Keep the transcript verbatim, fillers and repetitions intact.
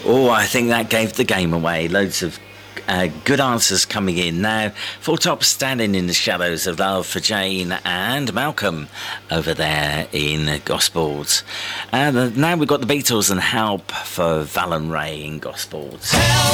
Oh, I think that gave the game away. Loads of uh, good answers coming in. Now, Full Top Standing in the Shadows of Love for Jane and Malcolm over there in Gospels. And uh, now we've got the Beatles and Help for Val and Ray in Gospels. Help!